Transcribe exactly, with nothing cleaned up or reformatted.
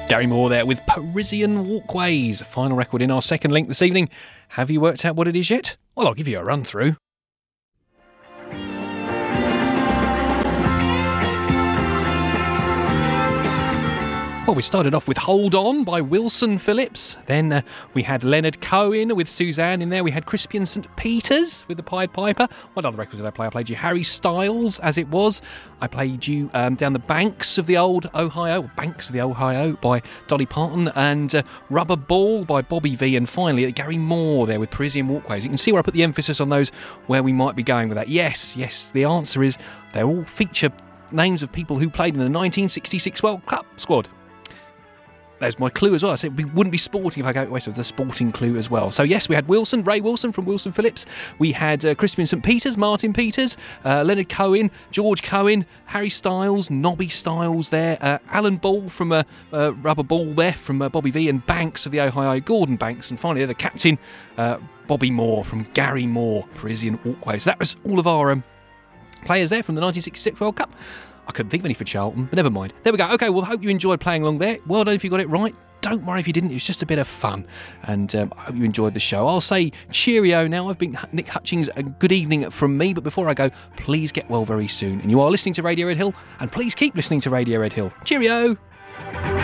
Gary Moore there with Parisian Walkways, final record in our second link this evening. Have you worked out what it is yet? Well, I'll give you a run through. Well, we started off with Hold On by Wilson Phillips. Then uh, we had Leonard Cohen with Suzanne in there. We had Crispian Saint Peters with the Pied Piper. What other records did I play? I played you Harry Styles, As It Was. I played you um, Down the Banks of the Old Ohio, Banks of the Ohio by Dolly Parton, and uh, Rubber Ball by Bobby V. And finally, Gary Moore there with Parisian Walkways. You can see where I put the emphasis on those, where we might be going with that. Yes, yes, the answer is they all feature names of people who played in the nineteen sixty-six World Cup squad. There's my clue as well. I said we wouldn't be sporting if I go west with a sporting clue as well. So yes, we had Wilson, Ray Wilson from Wilson Phillips. We had uh, Crispian Saint Peters, Martin Peters, uh, Leonard Cohen, George Cohen, Harry Styles, Nobby Styles there, uh, Alan Ball from uh, uh, Rubber Ball there from uh, Bobby V, and Banks of the Ohio, Gordon Banks, and finally the captain, uh, Bobby Moore from Gary Moore, Parisian Walkways. So that was all of our um, players there from the nineteen sixty-six World Cup. I couldn't think of any for Charlton, but never mind. There we go. Okay, well, I hope you enjoyed playing along there. Well done if you got it right. Don't worry if you didn't. It was just a bit of fun. And um, I hope you enjoyed the show. I'll say cheerio now. I've been Nick Hutchings. A good evening from me. But before I go, please get well very soon. And you are listening to Radio Red Hill. And please keep listening to Radio Red Hill. Cheerio.